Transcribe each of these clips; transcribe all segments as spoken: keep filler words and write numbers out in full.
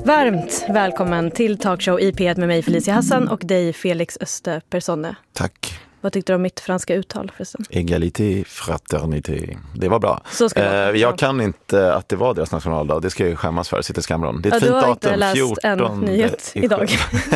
Varmt välkommen till Talkshow i P ett med mig Felicia Hassan och dig Felix Österpersonne. Tack. Vad tyckte du om mitt franska uttal förresten? Egalité, fraternité. Det var bra. Så ska det vara. eh, jag kan inte att det var deras nationaldag. Det ska jag skämmas för. Sitter skamron. Det är ett ja, fint datum. Du har inte läst fjorton en nyhet idag.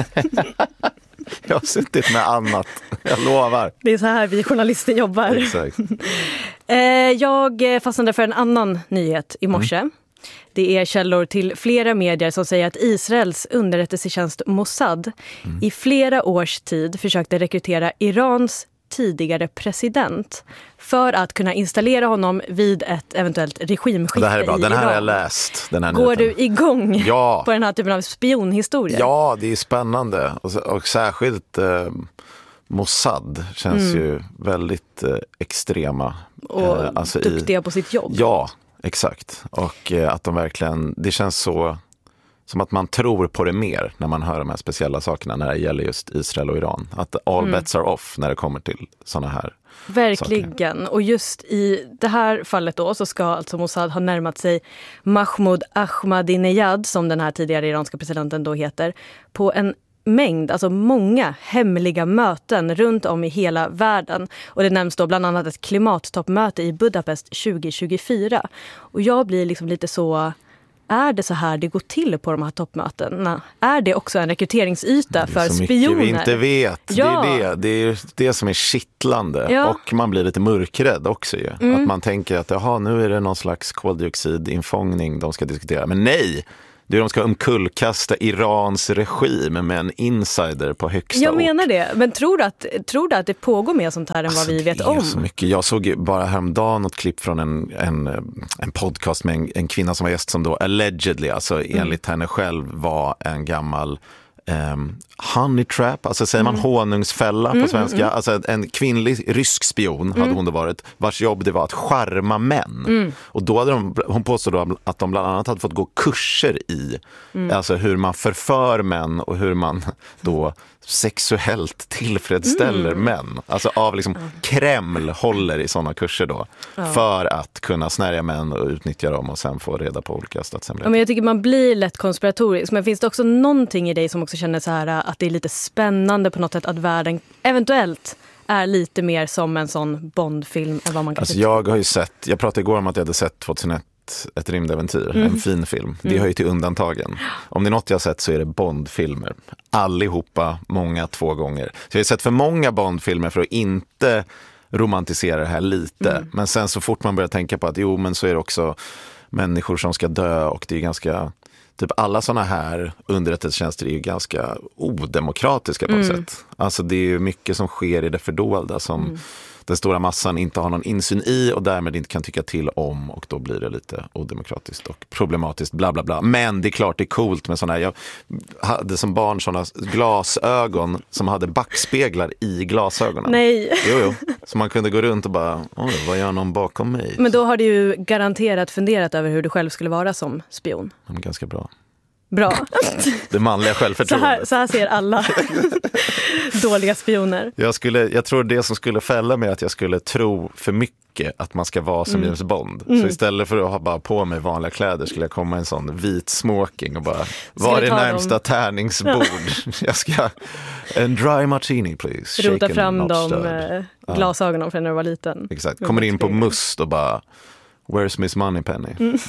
Jag har suttit med annat. Jag lovar. Det är så här vi journalister jobbar. Exakt. eh, jag fastnade för en annan nyhet i morse. Mm. Det är källor till flera medier som säger att Israels underrättelsetjänst Mossad mm. i flera års tid försökte rekrytera Irans tidigare president för att kunna installera honom vid ett eventuellt regimskifte i Iran. Det här är bra, den här har jag läst. Den här Går nyheten. Du igång ja. på den här typen av spionhistorier? Ja, det är spännande. Och, och särskilt eh, Mossad känns mm. ju väldigt eh, extrema. Och eh, alltså duktiga i, på sitt jobb. Ja, exakt. Och eh, att de verkligen, det känns så som att man tror på det mer när man hör de här speciella sakerna när det gäller just Israel och Iran. Att all mm. bets are off när det kommer till såna här Verkligen. Saker. Och just i det här fallet då så ska alltså Mossad ha närmat sig Mahmoud Ahmadinejad, som den här tidigare iranska presidenten då heter, på en mängd, alltså många hemliga möten runt om i hela världen. Och det nämns då bland annat ett klimattoppmöte i Budapest tjugo tjugofyra. Och jag blir liksom lite så... Är det så här det går till på de här toppmötena? Är det också en rekryteringsyta för spioner? Det är så mycket vi inte vet. Ja. Det är det. Det är det som är kittlande. Ja. Och man blir lite mörkrädd också ju. Mm. Att man tänker att jaha, nu är det någon slags koldioxidinfångning de ska diskutera. Men nej! Det är de ska omkullkasta Irans regim med en insider på högsta Jag ort. menar det. Men tror du att, tror du att det pågår mer sånt här än alltså, vad vi vet det är om? Så mycket. Jag såg bara häromdagen något klipp från en, en, en podcast med en, en kvinna som var gäst som då allegedly, alltså mm. enligt henne själv var en gammal Um, honey trap, alltså säger man mm. honungsfälla på svenska, mm, mm. alltså en kvinnlig rysk spion mm. hade hon då varit, vars jobb det var att charma män mm. och då hade de, hon påstod då att de bland annat hade fått gå kurser i mm. alltså hur man förför män och hur man då sexuellt tillfredsställer mm. män, alltså av liksom mm. Kreml håller i sådana kurser då ja. För att kunna snärja män och utnyttja dem och sen få reda på olika statshemligheter. Ja, men jag tycker man blir lätt konspiratorisk, men finns det också någonting i dig som också känner så här att det är lite spännande på något sätt att världen eventuellt är lite mer som en sån Bondfilm än vad man kan alltså jag har ju sett, jag pratade igår om att jag hade sett tjugohundraett ett rymdäventyr, mm. en fin film. Mm. Det hör ju till undantagen. Om det är något jag har sett så är det Bondfilmer. Allihopa, många, två gånger. Så jag har sett för många Bondfilmer för att inte romantisera det här lite. Mm. Men sen så fort man börjar tänka på att jo, men så är det också människor som ska dö och det är ganska... Typ alla såna här underrättelsetjänster är ju ganska odemokratiska på något mm. sätt. Alltså det är ju mycket som sker i det fördolda som mm. den stora massan inte har någon insyn i och därmed inte kan tycka till om, och då blir det lite odemokratiskt och problematiskt, bla bla bla. Men det är klart det är coolt med såna här, jag hade som barn såna glasögon som hade backspeglar i glasögonen. Nej. Jo, jo. Så man kunde gå runt och bara, oj, vad gör någon bakom mig? Men då har du ju garanterat funderat över hur du själv skulle vara som spion. Ja, ganska bra. Bra. Det manliga självförtroendet. Så här, så här ser alla dåliga spioner. Jag, skulle, jag tror det som skulle fälla mig att jag skulle tro för mycket att man ska vara som mm. James Bond. Mm. Så istället för att ha bara på mig vanliga kläder skulle jag komma i en sån vit smoking och bara, var är närmsta tärningsbord? Jag ska, en dry martini please. Rota fram de äh, glasögonen från när du var liten. Exakt, kommer in på Must och bara... Where's Miss Moneypenny? Mm. Mm.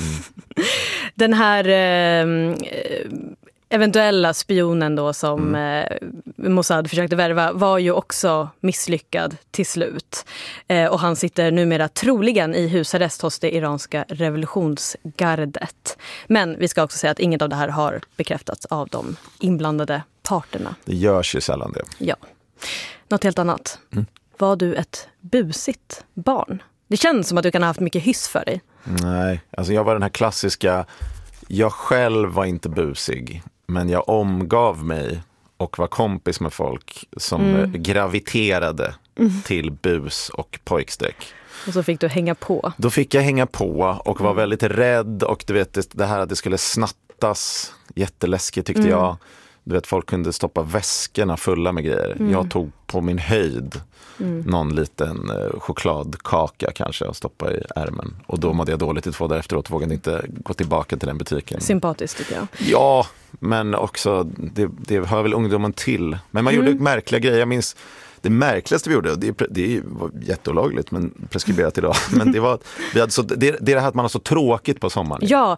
Den här eh, eventuella spionen då som mm. eh, Mossad försökte värva var ju också misslyckad till slut. Eh, och han sitter numera troligen i husarrest hos det iranska revolutionsgardet. Men vi ska också säga att inget av det här har bekräftats av de inblandade parterna. Det görs ju sällan det. Ja. Något helt annat. Mm. Var du ett busigt barn? Det känns som att du kan ha haft mycket hyss för dig. Nej, alltså jag var den här klassiska... Jag själv var inte busig, men jag omgav mig och var kompis med folk som mm. graviterade mm. till bus och pojksträck. Och så fick du hänga på. Då fick jag hänga på och var väldigt rädd. Och du vet, det här att det skulle snattas, jätteläskigt tyckte mm. jag. Du vet, folk kunde stoppa väskorna fulla med grejer. Mm. Jag tog på min höjd mm. någon liten eh, chokladkaka kanske och stoppa i ärmen. Och då mådde jag dåligt i två dagar efteråt och vågade inte gå tillbaka till den butiken. Sympatiskt tycker jag. Ja, men också det, det hör väl ungdomen till. Men man mm. gjorde märkliga grejer. Jag minns det märkligaste vi gjorde, det, det var jätteolagligt men preskriberat idag. Men det var vi hade så, det, det är det här att man har så tråkigt på sommaren. Ja,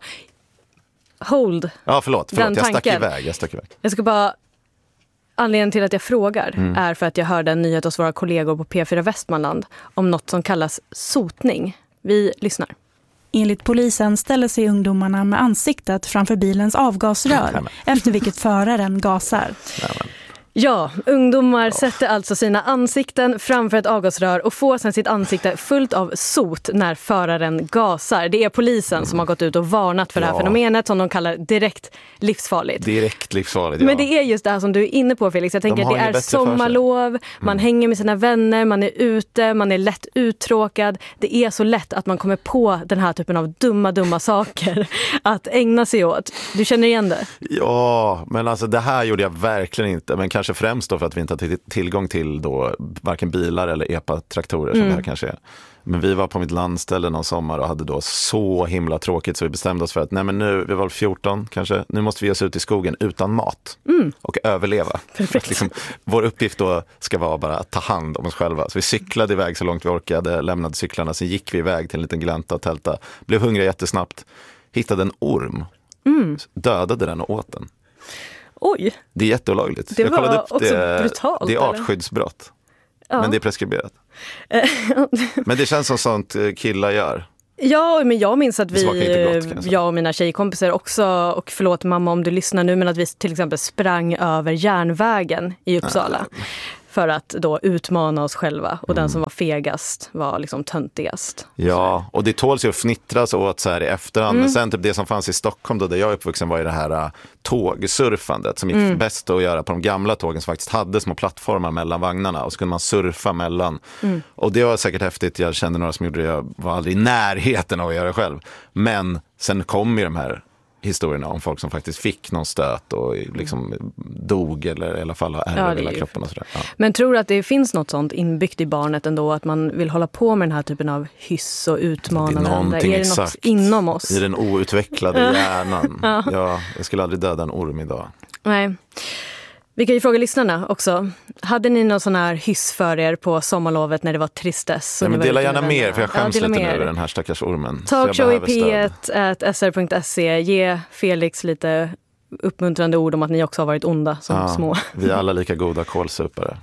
hold. Ja, förlåt, förlåt. Jag stack iväg, jag stack iväg. Jag ska bara, anledningen till att jag frågar mm. är för att jag hörde en nyhet hos våra kollegor på P fyra Västmanland om något som kallas sotning. Vi lyssnar. Enligt polisen ställer sig ungdomarna med ansiktet framför bilens avgasrör efter vilket föraren gasar. Nämen. Ja, ungdomar sätter alltså sina ansikten framför ett avgasrör och får sedan sitt ansikte fullt av sot när föraren gasar. Det är polisen som har gått ut och varnat för ja. det här fenomenet som de kallar direkt livsfarligt. Direkt livsfarligt, ja. Men det är just det här som du är inne på, Felix. Jag tänker de att det är sommarlov, man mm. hänger med sina vänner, man är ute, man är lätt uttråkad. Det är så lätt att man kommer på den här typen av dumma, dumma saker att ägna sig åt. Du känner igen det? Ja, men alltså det här gjorde jag verkligen inte. Men kanske främst då för att vi inte har tillgång till då varken bilar eller E P A-traktorer som mm. det här kanske är. Men vi var på mitt landställe någon sommar och hade då så himla tråkigt så vi bestämde oss för att nej men nu, vi var fjorton kanske, nu måste vi ge oss ut i skogen utan mat mm. och överleva. Liksom, vår uppgift då ska vara bara att ta hand om oss själva. Så vi cyklade iväg så långt vi orkade, lämnade cyklarna, sen gick vi iväg till en liten glänta och tälta. Blev hungriga jättesnabbt, hittade en orm, mm. dödade den och åt den. Oj. Det är jätteolagligt. Det jag kollade var upp också det. Brutalt. Det är artskyddsbrott. Ja. Men det är preskriberat. Men det känns som sånt killar gör. Ja, men jag minns att vi, gott, jag och mina tjejkompisar också, och förlåt mamma om du lyssnar nu, men att vi till exempel sprang över järnvägen i Uppsala. Mm. För att då utmana oss själva. Och mm. den som var fegast var liksom töntigast. Ja, och det tåls ju att fnittras åt så här i efterhand. Mm. Men sen typ det som fanns i Stockholm då, där jag är uppvuxen, var ju det här uh, tågsurfandet. Som gick mm. bäst att göra på de gamla tågen som faktiskt hade små plattformar mellan vagnarna. Och så kunde man surfa mellan. Mm. Och det var säkert häftigt. Jag kände några som gjorde det. Jag var aldrig i närheten av att göra det själv. Men sen kom ju de här historierna om folk som faktiskt fick någon stöt och liksom dog eller i alla fall har ärrat hela kroppen och sådär. Ja. Men tror du att det finns något sånt inbyggt i barnet ändå, att man vill hålla på med den här typen av hyss och utmana varandra? Är det exakt något inom oss? I den outvecklade hjärnan. ja. ja, jag skulle aldrig döda en orm idag. Nej. Vi kan ju fråga lyssnarna också. Hade ni någon sån här hyss för er på sommarlovet när det var tristess? Ja, men dela gärna mer, för jag skäms ja, lite nu över den här stackars ormen. Talkshow i p ett at s r punkt se. Ge Felix lite uppmuntrande ord om att ni också har varit onda som ja, små. Vi är alla lika goda kålsupare.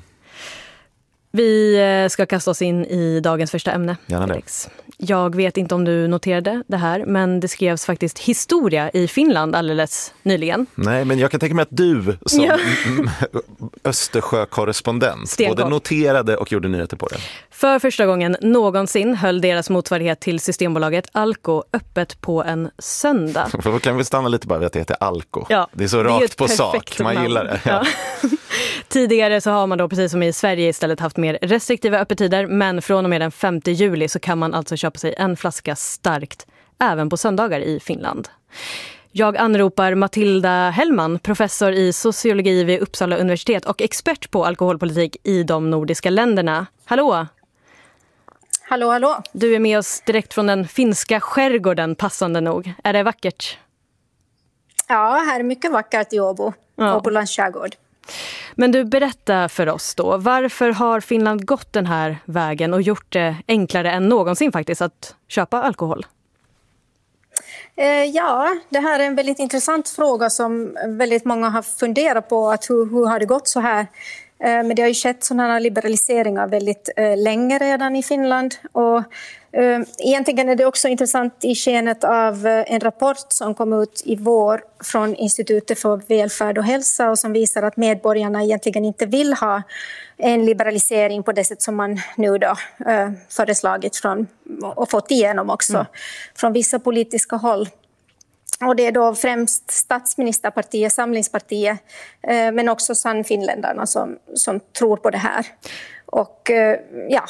Vi ska kasta oss in i dagens första ämne. Gärna det. Jag vet inte om du noterade det här, men det skrevs faktiskt historia i Finland alldeles nyligen. Nej, men jag kan tänka mig att du som ja. Östersjökorrespondent Stenkoll. både noterade och gjorde nyheter på det. För första gången någonsin höll deras motsvarighet till Systembolaget Alko öppet på en söndag. För då kan vi stanna lite bara vid att det heter Alko. Ja, det är så rakt är på sak, man namn. Gillar det. Ja. Ja. Tidigare så har man då precis som i Sverige istället haft mer restriktiva öppettider, men från och med den femte juli så kan man alltså köpa sig en flaska starkt även på söndagar i Finland. Jag anropar Matilda Hellman, professor i sociologi vid Uppsala universitet och expert på alkoholpolitik i de nordiska länderna. Hallå! Hallå, hallå! Du är med oss direkt från den finska skärgården, passande nog. Är det vackert? Ja, här är mycket vackert i Åbo, ja. Åbolands skärgård. Men du, berätta för oss då, varför har Finland gått den här vägen och gjort det enklare än någonsin faktiskt att köpa alkohol? Eh, ja, det här är en väldigt intressant fråga som väldigt många har funderat på, att hur, hur har det gått så här? Eh, men det har ju skett sådana här liberaliseringar väldigt eh, länge redan i Finland, och eh, egentligen är det också intressant i skenet av eh, en rapport som kom ut i vår från Institutet för välfärd och hälsa, och som visar att medborgarna egentligen inte vill ha en liberalisering på det sätt som man nu då eh, föreslagit från, och fått igenom också mm. från vissa politiska håll. Och det är då främst statsministerpartiet, Samlingspartiet, eh, men också Sannfinländarna som, som tror på det här. Och eh, ja...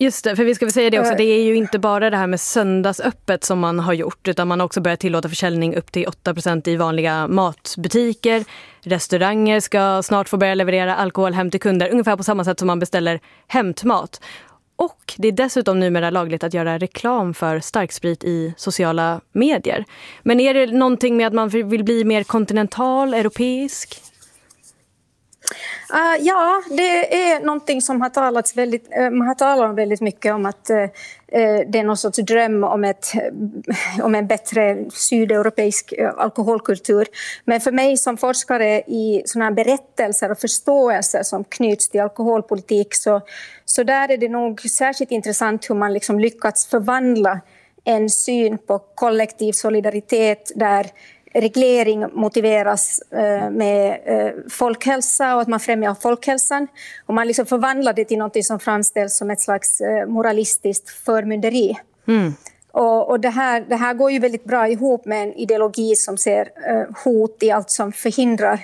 Just det, för vi ska väl säga det också, det är ju inte bara det här med söndagsöppet som man har gjort, utan man har också börjat tillåta försäljning upp till åtta procent i vanliga matbutiker. Restauranger ska snart få börja leverera alkohol hem till kunder, ungefär på samma sätt som man beställer hämtmat. Och det är dessutom numera lagligt att göra reklam för starksprit i sociala medier. Men är det någonting med att man vill bli mer kontinental, europeisk? Uh, ja, det är någonting som har talats väldigt, uh, man har talat väldigt mycket om att uh, det är någon sorts dröm om, ett, uh, om en bättre sydeuropeisk uh, alkoholkultur. Men för mig som forskare i såna här berättelser och förståelser som knyts till alkoholpolitik, så, så där är det nog särskilt intressant hur man liksom lyckats förvandla en syn på kollektiv solidaritet där reglering motiveras med folkhälsa och att man främjar folkhälsan. Och man liksom förvandlar det till något som framställs som ett slags moralistiskt förmynderi. Mm. Och, och det, här, det här går ju väldigt bra ihop med en ideologi som ser hot i allt som förhindrar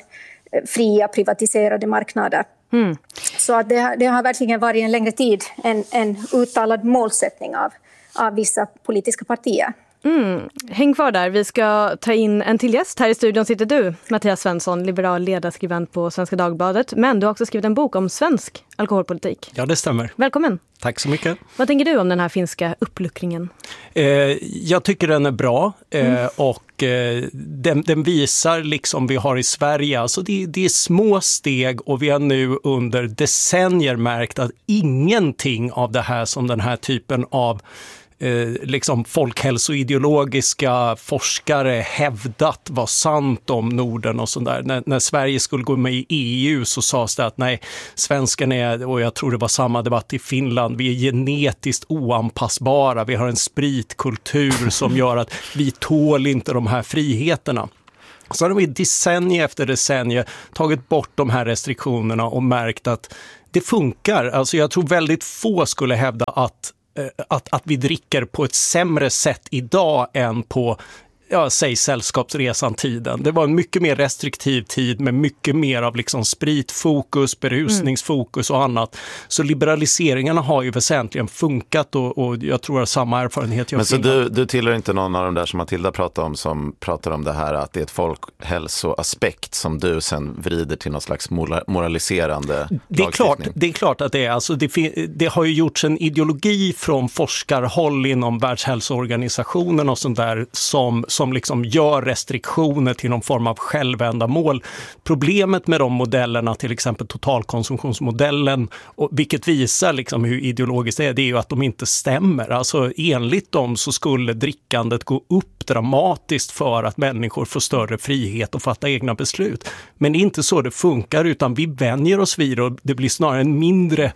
fria privatiserade marknader. Mm. Så att det, det har verkligen varit en längre tid en, en uttalad målsättning av, av vissa politiska partier. Mm. Häng kvar där, vi ska ta in en till gäst. Här i studion sitter du, Mattias Svensson, liberal ledarskribent på Svenska Dagbladet. Men du har också skrivit en bok om svensk alkoholpolitik. Ja, det stämmer. Välkommen. Tack så mycket. Vad tänker du om den här finska uppluckringen? Eh, jag tycker den är bra eh, mm. och eh, den, den visar liksom vi har i Sverige. Alltså det, det är små steg och vi har nu under decennier märkt att ingenting av det här som den här typen av Eh, liksom folkhälsoideologiska forskare hävdat var sant om Norden och sådär. När, när Sverige skulle gå med i E U så sades det att nej, svenskarna är, och jag tror det var samma debatt i Finland, vi är genetiskt oanpassbara, vi har en spritkultur som gör att vi tål inte de här friheterna. Så har vi decennier efter decennier tagit bort de här restriktionerna och märkt att det funkar. Alltså jag tror väldigt få skulle hävda att Att, att vi dricker på ett sämre sätt idag än på, ja, säg sällskapsresan tiden. Det var en mycket mer restriktiv tid med mycket mer av liksom spritfokus, berusningsfokus och annat. Så liberaliseringarna har ju väsentligen funkat och, och jag tror att samma erfarenhet. Men så du, du tillhör inte någon av de där som Matilda pratar om som pratar om det här att det är ett folkhälsoaspekt som du sen vrider till någon slags moraliserande det är klart, det är klart att det är. Alltså det, det har ju gjorts en ideologi från forskarhåll inom Världshälsoorganisationen och sånt där som som liksom gör restriktioner till någon form av självändamål. Problemet med de modellerna, till exempel totalkonsumtionsmodellen, och vilket visar liksom hur ideologiskt det är, det är ju att de inte stämmer. Alltså enligt dem så skulle drickandet gå upp dramatiskt för att människor får större frihet att fatta egna beslut. Men det är inte så det funkar, utan vi vänjer oss vid och det blir snarare en mindre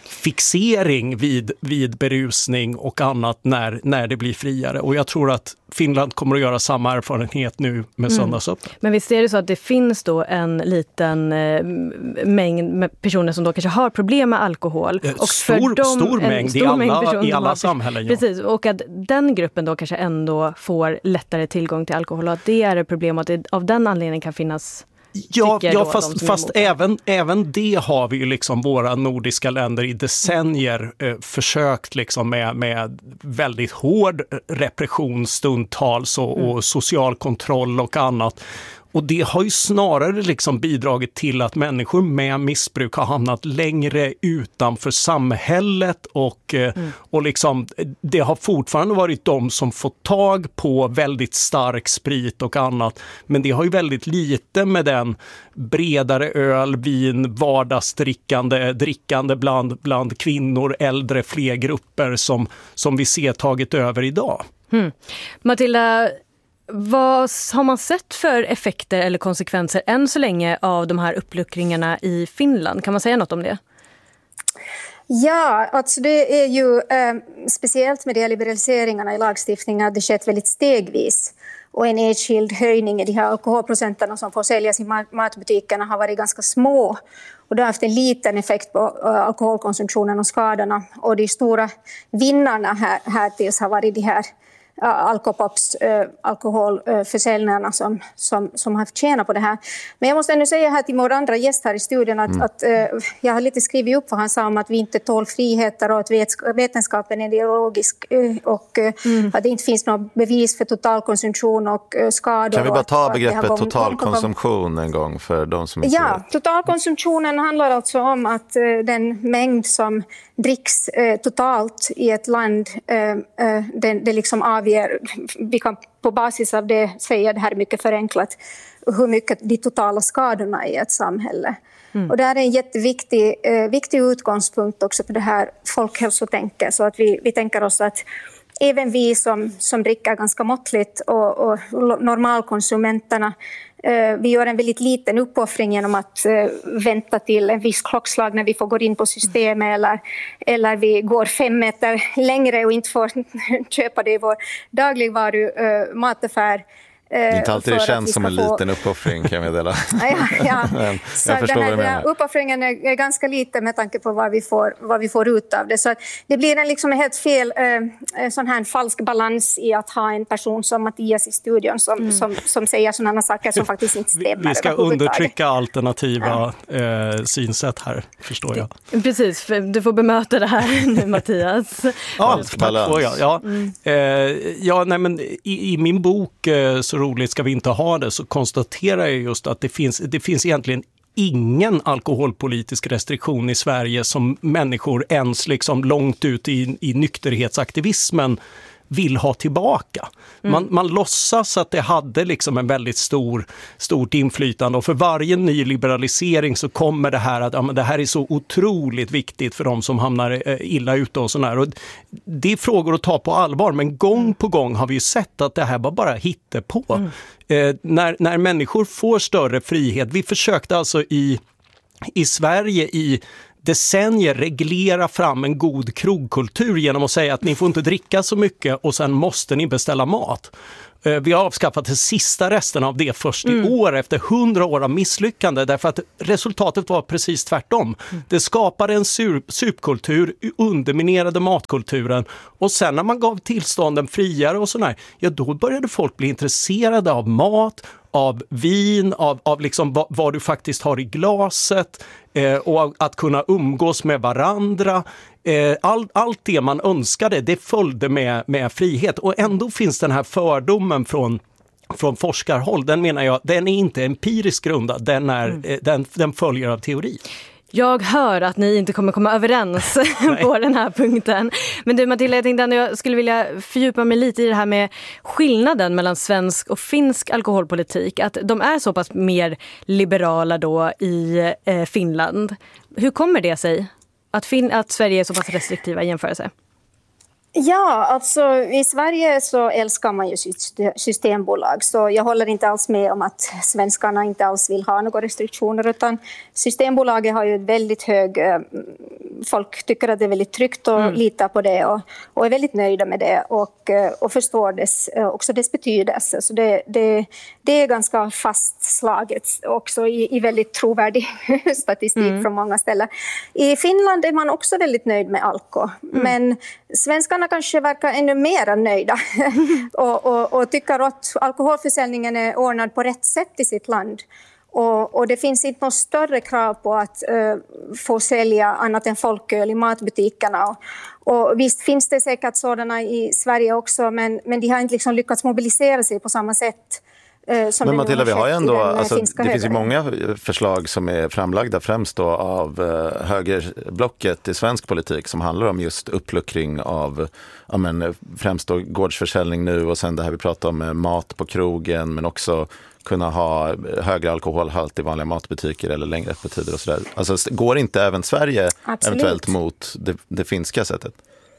fixering vid, vid berusning och annat när, när det blir friare. Och jag tror att Finland kommer att göra samma erfarenhet nu med söndagsöppet. Mm. Men visst är det så att det finns då en liten eh, mängd med personer som då kanske har problem med alkohol. Och stor, för dem, stor mängd stor i alla, mängd i alla har, samhällen. Ja. Precis, och att den gruppen då kanske ändå får lättare tillgång till alkohol och att det är ett problem och att det av den anledningen kan finnas. Ja, ja fast, fast även, även det har vi ju liksom våra nordiska länder i decennier eh, försökt liksom med, med väldigt hård repression stundtals och, mm. och social kontroll och annat. Och det har ju snarare liksom bidragit till att människor med missbruk har hamnat längre utanför samhället och, mm. och liksom, det har fortfarande varit de som får tag på väldigt stark sprit och annat. Men det har ju väldigt lite med den bredare öl, vin, vardagsdrickande drickande bland, bland kvinnor, äldre, fler grupper som, som vi ser tagit över idag. Mm. Matilda, vad har man sett för effekter eller konsekvenser än så länge av de här uppluckringarna i Finland? Kan man säga något om det? Ja, alltså det är ju eh, speciellt med de här liberaliseringarna i lagstiftningen att det skett väldigt stegvis. Och en enskild höjning i de här alkoholprocenterna som får säljas i matbutikerna har varit ganska små. Och det har haft en liten effekt på uh, alkoholkonsumtionen och skadorna. Och de stora vinnarna här, här tills har varit de här Alkopops, äh, alkoholförsäljningarna som, som, som har tjänat på det här. Men jag måste ändå säga här till vår andra gäst här i studion att, mm. att äh, jag har lite skrivit upp vad han sa om att vi inte tål friheter och att vetenskapen är ideologisk äh, och äh, mm. att det inte finns något bevis för totalkonsumtion och äh, skador. Kan vi bara ta att, begreppet gång, totalkonsumtion en gång för de som inte Ja, vet? Totalkonsumtionen handlar alltså om att äh, den mängd som dricks äh, totalt i ett land, äh, äh, det, det liksom avgör, vi kan på basis av det säga, det här är mycket förenklat, hur mycket de totala skadorna i ett samhälle. Mm. Och det här är en jätteviktig eh, viktig utgångspunkt också för det här folkhälsotänket, så att vi, vi tänker oss att även vi som, som dricker ganska måttligt och, och normalkonsumenterna, eh, vi gör en väldigt liten uppoffring genom att eh, vänta till en viss klockslag när vi får gå in på systemet, mm. eller, eller vi går fem meter längre och inte får köpa det i vår dagligvaru eh, mataffär. Det är inte alltid det känns som en få... liten uppoffring, kan jag meddela. ja, ja. Så jag den här, den här uppoffringen är, är ganska liten med tanke på vad vi får, vad vi får ut av det. Så det blir en, liksom en helt fel, eh, sån här falsk balans i att ha en person som Mattias i studion som, mm. som, som säger sådana saker som faktiskt inte stämmer. Vi ska undertrycka alternativa ja. eh, synsätt här, förstår jag. Precis, du får bemöta det här nu, Mattias. Ja, tack får jag. Ja, mm. eh, ja nej, men i, i min bok eh, så roligt ska vi inte ha det, så konstaterar jag just att det finns, det finns egentligen ingen alkoholpolitisk restriktion i Sverige som människor ens liksom långt ut i, i nykterhetsaktivismen vill ha tillbaka. Mm. Man, man låtsas att det hade liksom en väldigt stor, stort inflytande, och för varje ny liberalisering så kommer det här att ja, men det här är så otroligt viktigt för de som hamnar eh, illa ute och sådär. Och det är frågor att ta på allvar, men gång på gång har vi ju sett att det här var bara hittepå. Mm. Eh, när, när människor får större frihet, vi försökte alltså i, i Sverige i decennier reglera fram en god krogkultur genom att säga att ni får inte dricka så mycket och sen måste ni beställa mat. Vi har avskaffat de sista resterna av det först i mm. år efter hundra år av misslyckande, därför att resultatet var precis tvärtom. Mm. Det skapade en supkultur, underminerade matkulturen, och sen när man gav tillstånden friare och sådär, ja då började folk bli intresserade av mat, av vin, av, av liksom vad, vad du faktiskt har i glaset, eh, och att kunna umgås med varandra. Eh, all, allt det man önskade, det följde med, med frihet, och ändå finns den här fördomen från från forskarhåll, den menar jag, den är inte empiriskt grundad, den, är, mm. eh, den, den följer av teori. Jag hör att ni inte kommer komma överens på den här punkten. Men du Matilda, jag tänkte att jag skulle vilja fördjupa mig lite i det här med skillnaden mellan svensk och finsk alkoholpolitik. Att de är så pass mer liberala då i eh, Finland. Hur kommer det sig att, fin- att Sverige är så pass restriktiva i jämförelse? Ja, alltså i Sverige så älskar man ju systembolag, så jag håller inte alls med om att svenskarna inte alls vill ha några restriktioner, utan Systembolaget har ju väldigt hög, folk tycker att det är väldigt tryggt och mm. litar på det och, och är väldigt nöjda med det och, och förstår dess, också dess betydelse, så det, det, det är ganska fastslaget också i, i väldigt trovärdig statistik mm. från många ställen. I Finland är man också väldigt nöjd med alkohol, mm. men svenskarna kanske verkar ännu mer nöjda och, och, och tycker att alkoholförsäljningen är ordnad på rätt sätt i sitt land. Och, och det finns inte något större krav på att uh, få sälja annat än folköl i matbutikerna. Och, och visst finns det säkert sådana i Sverige också, men, men de har inte liksom lyckats mobilisera sig på samma sätt. Men Matilda, vi har ju ändå, alltså, det finns ju många förslag som är framlagda främst då av uh, högerblocket i svensk politik som handlar om just uppluckring av ja, men, främst då gårdsförsäljning nu, och sen det här vi pratar om med mat på krogen, men också kunna ha högre alkoholhalt i vanliga matbutiker eller längre öppettider och sådär. Alltså går inte även Sverige Absolut. eventuellt mot det, det finska sättet?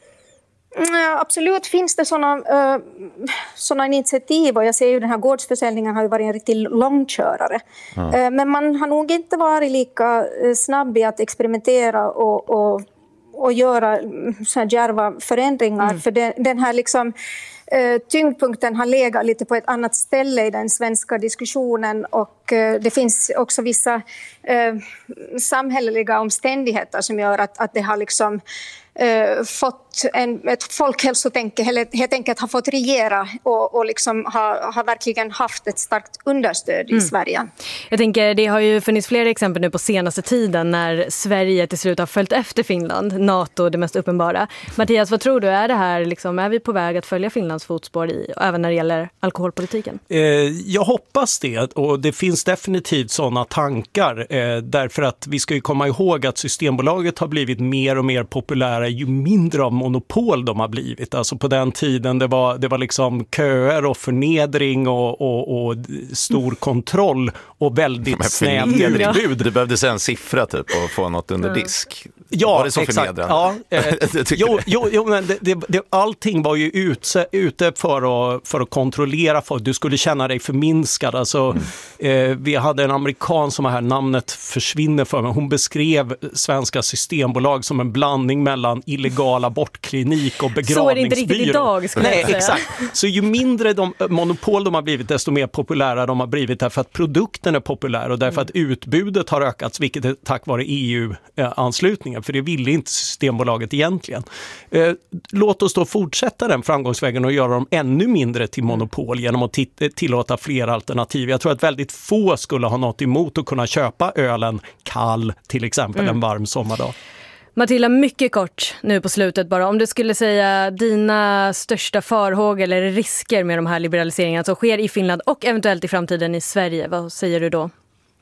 Ja, absolut finns det sådana, uh, sådana initiativ, och jag ser ju den här gårdsförsäljningen har ju varit en riktigt långkörare. Ja. Uh, men man har nog inte varit lika uh, snabb i att experimentera och, och, och göra så här djärva förändringar. Mm. För det, den här liksom eh, tyngdpunkten har legat lite på ett annat ställe i den svenska diskussionen, och eh, det finns också vissa eh, samhälleliga omständigheter som gör att, att det har liksom Uh, fått en, ett folkhälsotänke, eller helt enkelt har fått regera och, och liksom har, har verkligen haft ett starkt understöd mm. i Sverige. Jag tänker, det har ju funnits flera exempel nu på senaste tiden när Sverige till slut har följt efter Finland, NATO det mest uppenbara. Mattias, vad tror du, är det här liksom, är vi på väg att följa Finlands fotspår i, även när det gäller alkoholpolitiken? Eh, jag hoppas det, och det finns definitivt sådana tankar, eh, därför att vi ska ju komma ihåg att Systembolaget har blivit mer och mer populära ju mindre av monopol de har blivit. Alltså på den tiden det var, det var liksom köer och förnedring och, och, och stor kontroll och väldigt snävt utbud. Du behövde säga en siffra typ och få något under disk. Ja, var det så exakt. Ja, eh, jo, jo, jo, men det, det, det, allting var ju ute, ute för, att, för att kontrollera folk. Du skulle känna dig förminskad. Alltså, mm. eh, vi hade en amerikan som här namnet försvinner för mig. Hon beskrev svenska systembolag som en blandning mellan illegal abortklinik och begravningsbyrå. Så är det inte riktigt idag, skulle Nej, jag säga. Exakt. Så ju mindre de, monopol de har blivit, desto mer populära de har blivit, därför att produkten är populär och därför mm. att utbudet har ökats, vilket är tack vare E U-anslutningen. För det ville inte Systembolaget egentligen. Eh, låt oss då fortsätta den framgångsvägen och göra dem ännu mindre till monopol genom att t- tillåta fler alternativ. Jag tror att väldigt få skulle ha något emot att kunna köpa ölen kall, till exempel mm. en varm sommardag. Matilda, mycket kort nu på slutet bara. Om du skulle säga dina största farhågor eller risker med de här liberaliseringarna som sker i Finland och eventuellt i framtiden i Sverige, vad säger du då?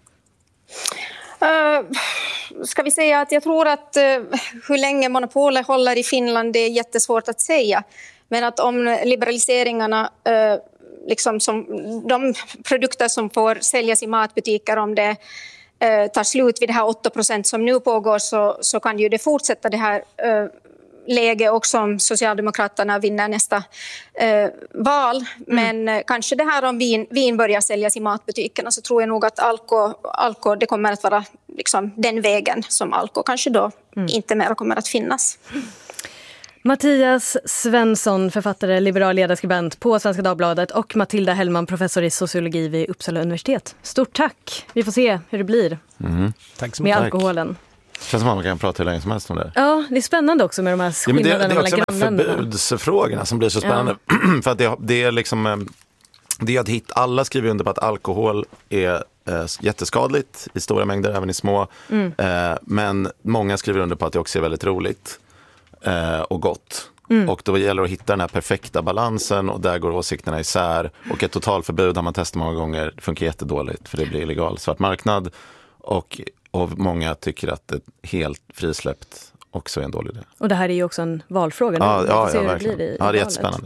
Uh, ska vi säga att jag tror att uh, hur länge monopolet håller i Finland, det är jättesvårt att säga. Men att om liberaliseringarna, uh, liksom som de produkter som får säljas i matbutiker, om det uh, tar slut vid det här åtta procent som nu pågår, så, så kan ju det fortsätta det här uh, läge också om Socialdemokraterna vinner nästa eh, val. Mm. Men eh, kanske det här om vin, vin börjar säljas i matbutikerna, så tror jag nog att alko, alko det kommer att vara liksom den vägen som alko kanske då mm. inte mer kommer att finnas. Mattias Svensson, författare, liberal ledarskribent på Svenska Dagbladet, och Matilda Hellman, professor i sociologi vid Uppsala universitet. Stort tack! Vi får se hur det blir mm. tack så med tack. alkoholen. Känns som att man kan prata hur länge som helst om det. Ja, det är spännande också med de här skillnaderna mellan grannländerna. Ja, det, det är också de förbudsfrågorna som blir så spännande. Ja. För att det, det är liksom, det är att hitta, alla skriver under på att alkohol är eh, jätteskadligt i stora mängder, även i små. Mm. Eh, men många skriver under på att det också är väldigt roligt eh, och gott. Mm. Och då gäller det att hitta den här perfekta balansen, och där går åsikterna isär. Och ett totalförbud har man testat många gånger, det funkar jättedåligt för det blir illegal svart marknad. Och Och många tycker att ett helt frisläppt också är en dålig idé. Och det här är ju också en valfråga. Ja, ja, ja, det verkligen. blir i, i ja, det är valet. jättespännande.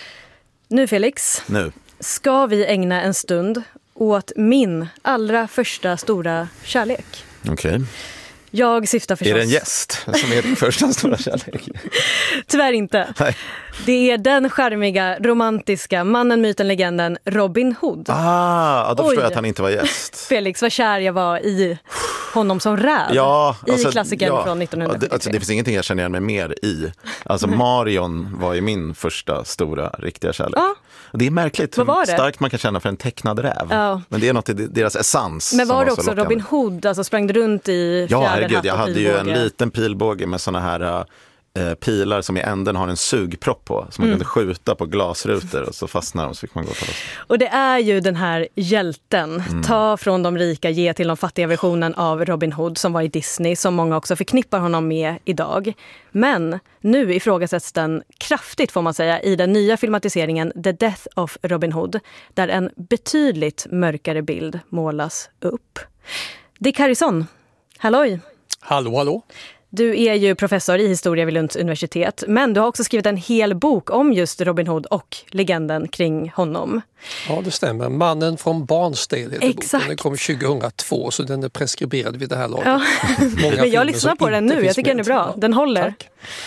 Nu Felix, nu. ska vi ägna en stund åt min allra första stora kärlek. Okej. Okay. Jag syftar förstås... Är det en gäst som är din första stora kärlek? Tyvärr inte. Nej. Det är den charmiga, romantiska mannen, myten, legenden Robin Hood. Ah, då förstår jag att han inte var gäst. Felix, vad kär jag var i honom som räv. Ja, alltså, i klassikern ja, från nittonhundrafyrtiotre. Det, alltså, det finns ingenting jag känner igen mig mer i. Alltså Marion var ju min första stora riktiga kärlek. Ja. Det är märkligt hur starkt man kan känna för en tecknad räv. Ja. Men det är något i deras essens. Men var var det också lockande. Robin Hood, alltså sprang du runt i fjäderhatt? Ja, herregud, jag hade pilbåge. ju en liten pilbåge med såna här eh, pilar som i änden har en sugpropp på, som man mm. kunde skjuta på glasrutor och så fastnar de, så fick man gå på loss. Och det är ju den här hjälten, mm. ta från de rika, ge till de fattiga versionen av Robin Hood som var i Disney, som många också förknippar honom med idag. Men nu ifrågasätts den kraftigt, får man säga, i den nya filmatiseringen The Death of Robin Hood, där en betydligt mörkare bild målas upp. Dick Harrison, halloj! Hallå, hallå! Du är ju professor i historia vid Lunds universitet, men du har också skrivit en hel bok om just Robin Hood och legenden kring honom. Ja, det stämmer. Mannen från Barnsdale heter Exakt. boken. Den kom tjugohundratvå, så den är preskriberad vid det här laget. Ja. Men jag lyssnar på den nu, jag tycker den är bra. Den håller.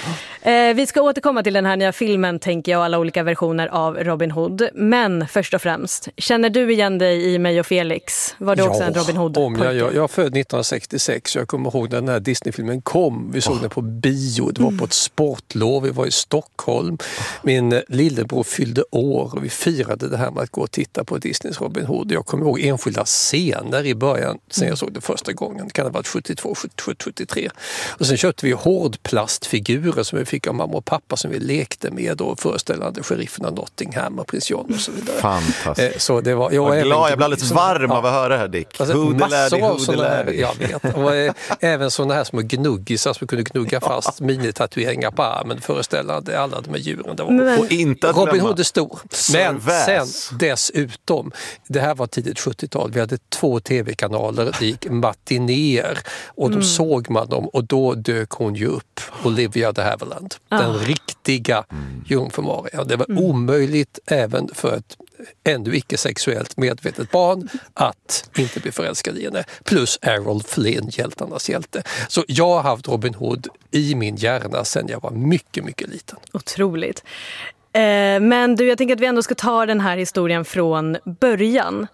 Eh, vi ska återkomma till den här nya filmen, tänker jag, och alla olika versioner av Robin Hood. Men först och främst, känner du igen dig i Mig och Felix? Var du också ja, en Robin Hood-pojke? Jag, jag, jag är född nittonhundrasextiosex. Jag kommer ihåg när den här Disney-filmen kom. Vi såg oh. den på bio. Det var på ett sportlov. Vi var i Stockholm. Min lillebror fyllde år och vi firade det här med att gå och titta på Disneys Robin Hood. Jag kommer ihåg enskilda scener i början sen jag såg det första gången. Det kan ha varit sjuttiotvå sjuttiotre. Och sen köpte vi hårdplastfigurer som vi fick av mamma och pappa som vi lekte med och föreställande sheriffen av Nottingham och prins John och så vidare. Fantastiskt. Så det var, jag, jag, även, glad, jag blev alldeles varm ja, av att höra det här, Dick. alltså, massor av sådana här, Hoodilärdi. jag vet. Och eh, även sådana här små gnuggisar som kunde gnugga fast minitatueringar på armen föreställande alla de här djuren. Det var, Men, och inte att Robin glömma. Hood är stor. Men Servais. sen dessutom, det här var tidigt sjuttiotal, vi hade två tv-kanaler, det gick matinéer och då mm. såg man dem och då dök hon ju upp, Olivia de Havilland, ah. den riktiga mm. Jungfru Maria. Det var mm. omöjligt även för ett ännu icke-sexuellt medvetet barn att inte bli förälskad i henne. Plus Errol Flynn, hjältarnas hjälte. Så jag har haft Robin Hood i min hjärna sedan jag var mycket, mycket liten. Otroligt. Eh, men du, jag tänker att vi ändå ska ta den här historien från början.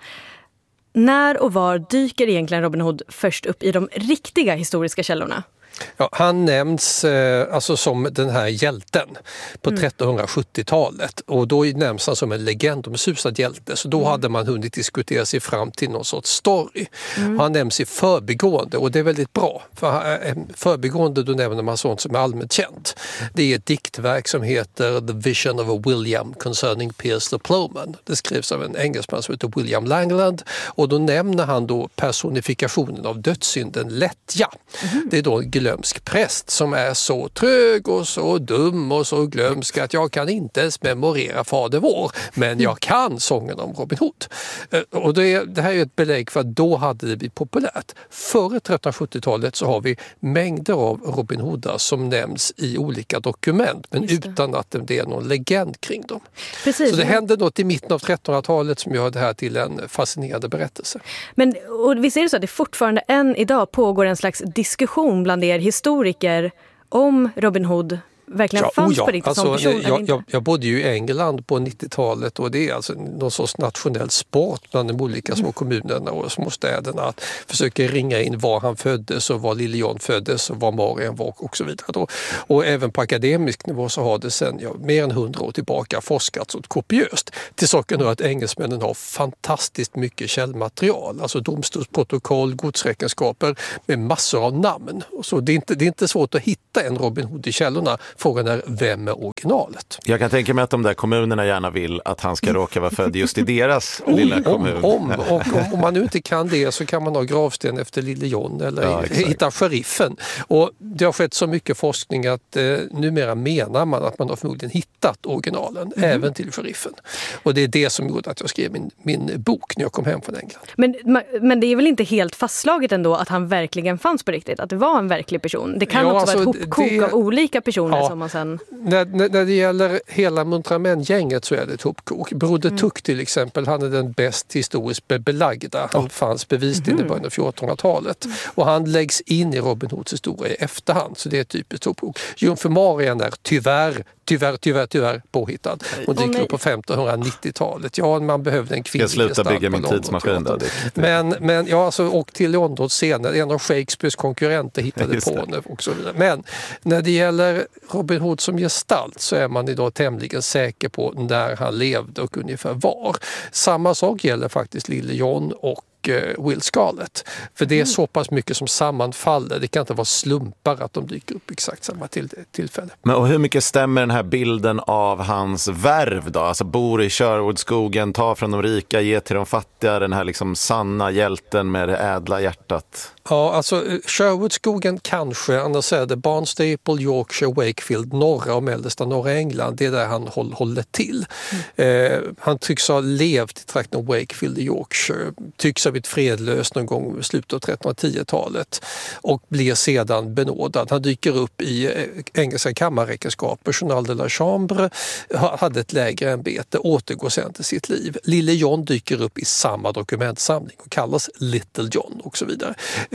När och var dyker egentligen Robin Hood först upp i de riktiga historiska källorna? Ja, han nämns eh, alltså som den här hjälten på mm. trettonhundrasjuttiotalet och då nämns han som en legendomsusad hjälte, så då mm. hade man hunnit diskutera sig fram till någon sorts story. Mm. Han nämns i förbigående och det är väldigt bra, för eh, förbigående då nämner man sånt som är allmänt känt. Det är ett diktverk som heter The Vision of a William Concerning Piers the Plowman. Det skrevs av en engelsman som heter William Langland och då nämner han då personifikationen av dödssynden lättja. Mm. Det är då glömsk präst som är så trög och så dum och så glömsk att jag kan inte ens memorera Fader vår, men jag kan sången om Robin Hood. Och det, det här är ett belägg för att då hade det blivit populärt. Före trettonhundrasjuttiotalet så har vi mängder av Robin Hoodar som nämns i olika dokument, men utan att det är någon legend kring dem. Precis. Så det hände något i mitten av trettonhundratalet som gör det här till en fascinerande berättelse. Men och visst är det så att det fortfarande än idag pågår en slags diskussion bland er historiker om Robin Hood verkligen ja, fanns oh ja. på riktigt alltså, som person? Jag, jag, jag bodde ju i England på nittiotalet och det är alltså någon sorts nationell sport bland de olika små kommunerna och små städerna att försöka ringa in var han föddes och var Lille John föddes och var Marian var och så vidare. Då. Och även på akademisk nivå så har det sedan ja, mer än hundra år tillbaka forskats åt kopiöst. Till saken är att engelsmännen har fantastiskt mycket källmaterial, alltså domstolsprotokoll, godsräkenskaper med massor av namn. Och så det är inte, det är inte svårt att hitta en Robin Hood i källorna. Frågan är, vem är originalet? Jag kan tänka mig att de där kommunerna gärna vill att han ska råka vara född just i deras om, lilla kommun. Om, om, och, om, om man nu inte kan det så kan man ha gravsten efter Lille John eller ja, hitta sheriffen. Och det har skett så mycket forskning att eh, numera menar man att man har förmodligen hittat originalen, mm. även till sheriffen. Och det är det som gjorde att jag skrev min, min bok när jag kom hem från England. Men, men det är väl inte helt fastslaget ändå att han verkligen fanns på riktigt? Att det var en verklig person? Det kan ja, också alltså, vara ett hopkok det, av olika personer. Ja, som man sen... när, när, när det gäller hela Muntramän-gänget så är det ett hopkok. Broder mm. Tuck till exempel, han är den bäst historiskt belagda. Han fanns bevisligen mm. i början av fjortonhundratalet. Mm. Och han läggs in i Robin Hoods historia i efterhand, så det är ett typiskt hopkok. Jungfru Marian är tyvärr Tyvärr, tyvärr, tyvärr påhittad. Och det gick upp på femtonhundranittiotalet. Ja, man behövde en kvinnlig gestalt. Jag slutar bygga min tidsmaskin där. Men, men ja, alltså, och till Londons senare, en av Shakespeares konkurrenter hittade på henne och så vidare. Men när det gäller Robin Hood som gestalt så är man idag tämligen säker på när han levde och ungefär var. Samma sak gäller faktiskt Lille John och Will Scarlett. För det är så pass mycket som sammanfaller. Det kan inte vara slumpar att de dyker upp exakt samma till, tillfälle. Men och hur mycket stämmer den här bilden av hans värv då? Alltså bor i Sherwoodskogen, tar från de rika, ger till de fattiga, den här liksom sanna hjälten med det ädla hjärtat. Ja, alltså Sherwoodskogen kanske, annars är det Barnstaple, Yorkshire, Wakefield, norra och mellersta norra England. Det är där han håll, håller till. Mm. Eh, han tycks ha levt i trakten Wakefield i Yorkshire. Tycks ha blivit fredlös någon gång i slutet av trettonhundratiotalet och blir sedan benådad. Han dyker upp i eh, engelska kammarräkenskaper, Journal de la Chambre, hade ett lägre ämbete, återgår sedan till sitt liv. Lille John dyker upp i samma dokumentsamling och kallas Little John och så vidare.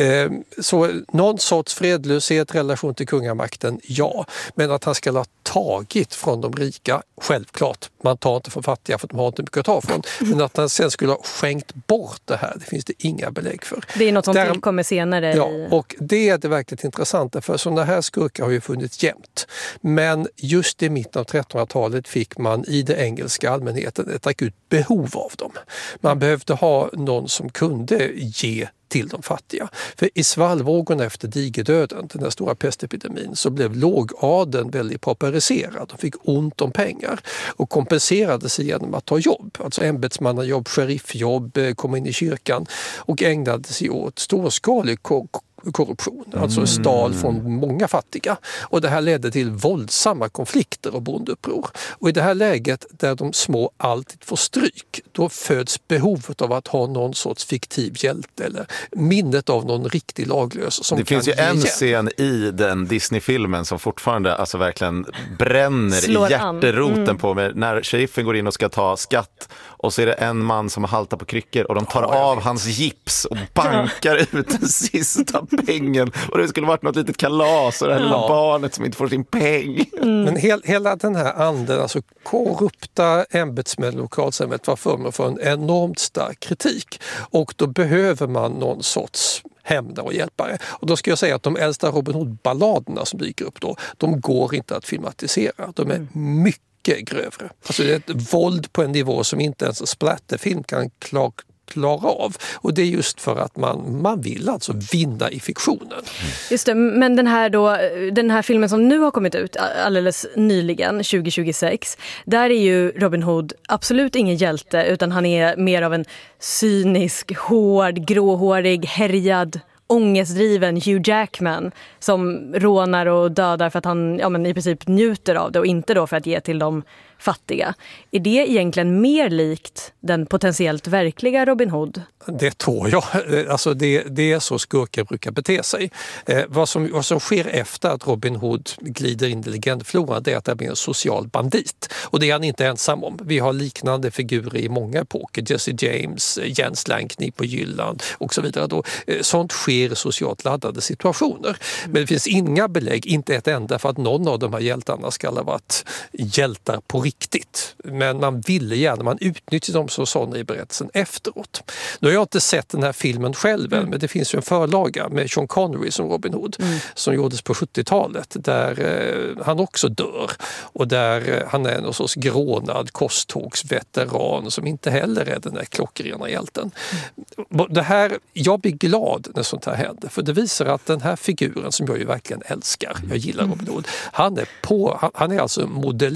Eh, så någon sorts fredlöshet, relation till kungamakten, ja. Men att han ska ha tagit från de rika, självklart. Man tar inte från fattiga för att de har inte mycket att ta från. Men att han sen skulle ha skänkt bort det här, det finns det inga belägg för. Det är något som Där, tillkommer senare. Ja, i... och det är det verkligt intressanta, för sådana här skurkar har ju funnits jämt. Men just i mitten av trettonhundratalet fick man i det engelska allmänheten ett akut behov av dem. Man behövde ha någon som kunde ge till de fattiga. För i svallvågorna efter digerdöden, den där stora pestepidemin, så blev lågadeln väldigt pauperiserad. De fick ont om pengar och kompenserade sig genom att ta jobb. Alltså ämbetsmannajobb, sheriffjobb, komma in i kyrkan och ägnade sig åt storskalig korruption, alltså stal från många fattiga. Och det här ledde till våldsamma konflikter och bondeuppror. Och i det här läget där de små alltid får stryk, då föds behovet av att ha någon sorts fiktiv hjälte eller minnet av någon riktig laglös som det kan finns ju en igen. scen i den Disney-filmen som fortfarande alltså verkligen bränner Slår i hjärteroten mm. på mig. När sheriffen går in och ska ta skatt och så är det en man som haltar på kryckor och de tar Ja, av hans gips och bankar ut den sista pengen. Och det skulle varit något litet kalas och det här lilla Ja. barnet som inte får sin peng. Mm. Men hel, hela den här anden, alltså korrupta ämbetsmän lokalsamhället var föremål för en enormt stark kritik. Och då behöver man någon sorts hämndare och hjälpare. Och då ska jag säga att de äldsta Robin Hood-balladerna som dyker upp då, de går inte att filmatisera. De är mycket grövre. Alltså det är ett våld på en nivå som inte ens en splatterfilm kan klara klara av. Och det är just för att man, man vill alltså vinna i fiktionen. Just det, men den här, då, den här filmen som nu har kommit ut alldeles nyligen, tjugo tjugosex, där är ju Robin Hood absolut ingen hjälte, utan han är mer av en cynisk, hård, gråhårig, härjad, ångestdriven Hugh Jackman som rånar och dödar för att han ja, men i princip njuter av det och inte då för att ge till de fattiga. Är det egentligen mer likt den potentiellt verkliga Robin Hood? Det tror jag. Alltså det, det är så skurkar brukar bete sig. Eh, vad, som, vad som sker efter att Robin Hood glider in i legendfloran, det är att det blir en social bandit. Och det är han inte ensam om. Vi har liknande figurer i många epoker. Jesse James, Jens Lankney på Jylland och så vidare. Då. Eh, sånt sker i socialt laddade situationer. Men det finns inga belägg, inte ett enda, för att någon av de här hjältarna ska ha varit hjältar på riktigt. Men man ville gärna, man utnyttjade dem som sådana i berättelsen efteråt. Nu har jag inte sett den här filmen själv än, mm. men det finns ju en förlaga med Sean Connery som Robin Hood mm. som gjordes på sjuttiotalet där eh, han också dör och där eh, han är en sorts grånad korstågsveteran som inte heller är den där klockrena hjälten. Mm. Det här, jag blir glad när sånt här händer, för det visar att den här figuren som jag ju verkligen älskar, jag gillar Robin Hood, han är, på, han, han är alltså modell